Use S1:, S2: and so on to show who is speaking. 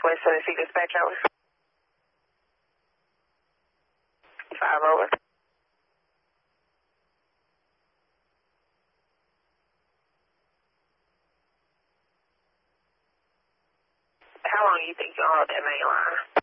S1: Northwest Tennessee dispatch hours. 5 over. How long do you think you'll hold that main line?